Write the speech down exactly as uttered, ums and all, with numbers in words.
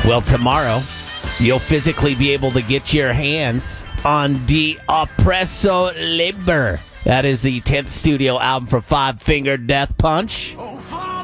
Well, tomorrow, you'll physically be able to get your hands on Die Oppresso Liber. That is the tenth studio album for Five Finger Death Punch.